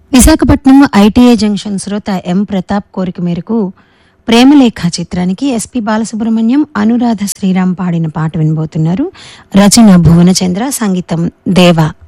Visakhapatnam ITI junction శ్రోత ఎం ప్రతాప్ కోరిక మేరకు ప్రేమలేఖ చిత్రానికి ఎస్పి బాలసుబ్రహ్మణ్యం, అనురాధ శ్రీరామ్ పాడిన పాట వినబోతున్నారు. రచన భువనచంద్ర, సంగీతం దేవా.